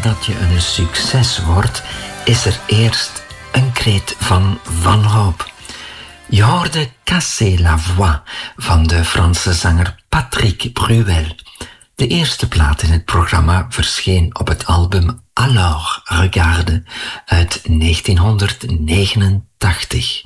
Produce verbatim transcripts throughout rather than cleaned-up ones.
dat je een succes wordt, is er eerst een kreet van wanhoop. Je hoorde Casser la voix van de Franse zanger Patrick Bruel. De eerste plaat in het programma verscheen op het album Alors Regarde uit negentienhonderdnegenentachtig.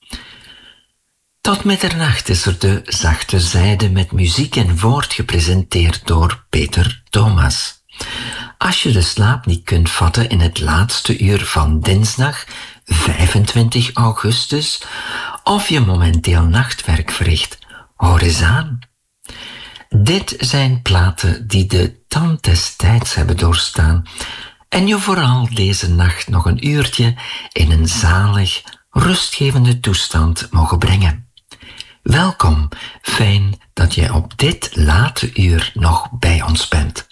Tot middernacht is er de zachte zijde met muziek en woord gepresenteerd door Peter Thomas. Als je de slaap niet kunt vatten in het laatste uur van dinsdag vijfentwintig augustus of je momenteel nachtwerk verricht, hoor eens aan. Dit zijn platen die de tand des tijds hebben doorstaan en je vooral deze nacht nog een uurtje in een zalig, rustgevende toestand mogen brengen. Welkom, fijn dat jij op dit late uur nog bij ons bent.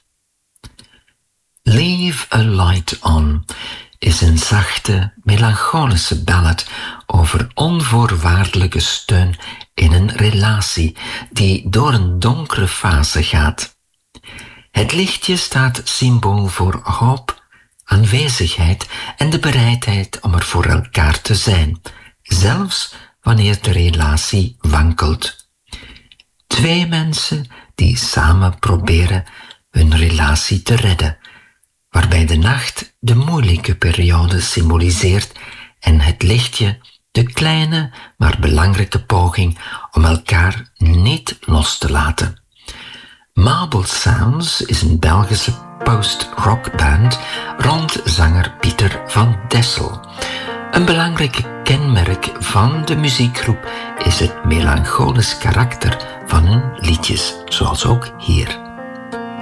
Leave a Light On is een zachte, melancholische ballad over onvoorwaardelijke steun in een relatie die door een donkere fase gaat. Het lichtje staat symbool voor hoop, aanwezigheid en de bereidheid om er voor elkaar te zijn, zelfs wanneer de relatie wankelt. Twee mensen die samen proberen hun relatie te redden, waarbij de nacht de moeilijke periode symboliseert en het lichtje de kleine maar belangrijke poging om elkaar niet los te laten. Marble Sounds is een Belgische post-rockband rond zanger Pieter van Dessel. Een belangrijk kenmerk van de muziekgroep is het melancholisch karakter van hun liedjes, zoals ook hier.